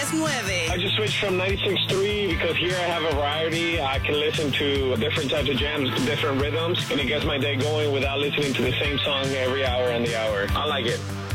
93.9. I just switched from 96.3 because here I have a variety. I can listen to different types of jams, different rhythms, and it gets my day going without listening to the same song every hour on the hour. I like it.